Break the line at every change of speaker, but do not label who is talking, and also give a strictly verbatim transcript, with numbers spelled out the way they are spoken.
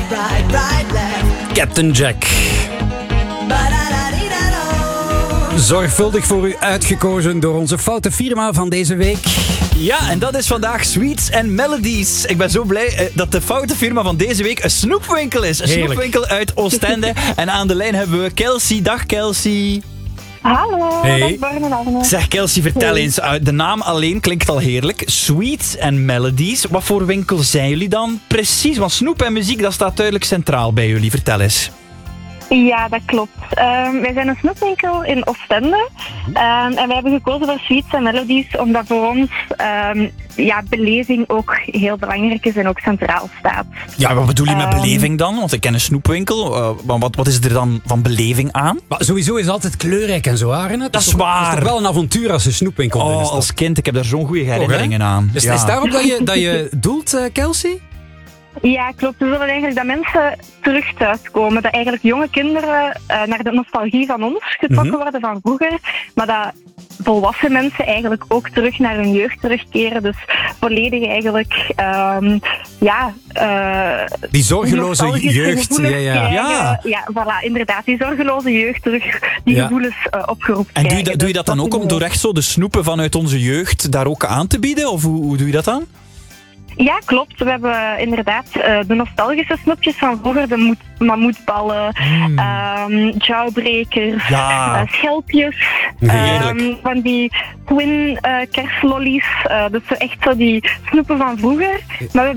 right, right, left.
Captain Jack. Zorgvuldig voor u uitgekozen door onze foute firma van deze week.
Ja, en dat is vandaag Sweets and Melodies. Ik ben zo blij eh, dat de foute firma van deze week een snoepwinkel is. Een
Heerlijk.
snoepwinkel uit Oostende. En aan de lijn hebben we Kelsey. Dag Kelsey.
Hallo,
Hey.
dag Bart en Anne.
Zeg Kelsey, vertel
Hey.
eens. uit de naam alleen klinkt al heerlijk. Sweets and Melodies. Wat voor winkel zijn jullie dan precies? Want snoep en muziek, dat staat duidelijk centraal bij jullie. Vertel eens.
Ja, dat klopt. Um, wij zijn een snoepwinkel in Oostende. Um, en wij hebben gekozen voor Sweets and Melodies omdat voor ons um, ja, beleving ook heel belangrijk is en ook centraal staat.
Ja, wat bedoel je met
Ehm.
beleving dan? Want ik ken een snoepwinkel. Uh, maar wat, wat is er dan van beleving aan?
Maar sowieso is het altijd kleurrijk en zo, Arne.
Dat is
toch-
waar.
Het is toch wel een avontuur als je snoepwinkel
Oh,
binnenstapt.
als kind, ik heb daar zo'n goede herinneringen aan.
Is,
Ja.
is daarop dat je, dat je doelt, uh, Kelsey?
Ja, klopt. We willen eigenlijk dat mensen terug thuiskomen. Dat eigenlijk jonge kinderen uh, naar de nostalgie van ons getrokken
Mhm.
worden van vroeger. Maar dat volwassen mensen eigenlijk ook terug naar hun jeugd terugkeren. Dus volledig eigenlijk, um, ja... Uh,
Die zorgeloze
nostalgische
jeugd.
gevoelens
Ja, ja.
krijgen.
Ja.
Ja, voilà, inderdaad. Die zorgeloze jeugd terug die
Ja.
gevoelens uh, opgeroepen
En doe je,
krijgen.
dat, doe je dat
Dus
dan ook om
is-
door echt zo de snoepen vanuit onze jeugd daar ook aan te bieden? Of hoe, hoe doe je dat dan?
Ja, klopt. We hebben inderdaad uh, de nostalgische snoepjes van vroeger. De moed- mammoetballen,
Mm.
um, jawbreakers,
Ja.
uh, schelpjes.
Heerlijk.
um, van die twin uh, kerslollies. Uh, dus zo echt zo die snoepen van vroeger. Maar we